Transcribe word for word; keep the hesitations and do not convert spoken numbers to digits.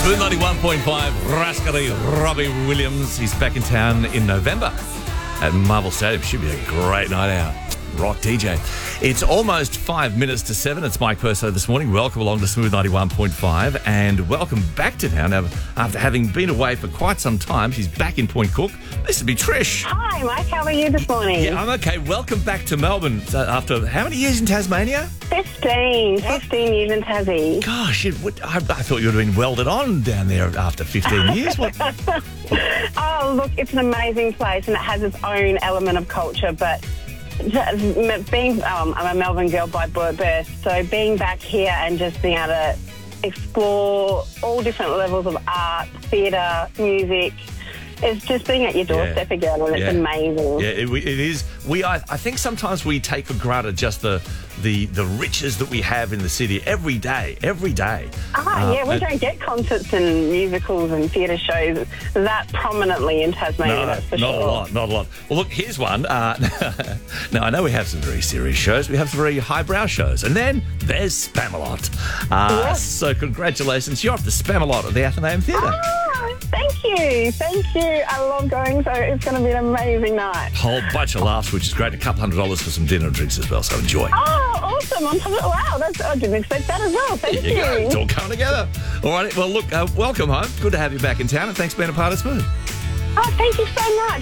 Smooth ninety-one point five, Rascally Robbie Williams. He's back in town in November at Marvel Stadium. Should be a great night out. Rock D J. It's almost five minutes to seven. It's Mike Perso this morning. Welcome along to Smooth ninety-one point five and welcome back to town after having been away for quite some time. She's back in Point Cook. This would be Trish. Hi, Mike. How are you this morning? Yeah, I'm okay. Welcome back to Melbourne uh, after how many years in Tasmania? fifteen. fifteen years in Tassie. Gosh, it would, I, I thought you would have been welded on down there after fifteen years. What? Oh, look, it's an amazing place and it has its own element of culture, but being, um, I'm a Melbourne girl by birth, so being back here and just being able to explore all different levels of art, theatre, music, it's just being at your doorstep yeah. again, and it's yeah. amazing. Yeah, it, it is. We, I, I think sometimes we take for granted just the, the the riches that we have in the city every day, every day. Ah, uh, yeah, we and, don't get concerts and musicals and theatre shows that prominently in Tasmania, no, that's for not sure. a lot, not a lot. Well, look, here's one. Uh, now, I know we have some very serious shows. We have some very highbrow shows. And then there's Spamalot. Uh, yes. So congratulations. You're off to Spamalot at the Athenaeum Theatre. Ah, thank you, thank you. I love going, so it's going to be an amazing night. Whole bunch of laughs, which is great. A couple hundred dollars for some dinner and drinks as well, so enjoy. Oh, awesome. On top of it, wow, that's, I didn't expect that as well. Thank there you. you. Go. It's all coming together. All right, well, look, uh, welcome home. Good to have you back in town, and thanks for being a part of Smooth. Oh, thank you so much.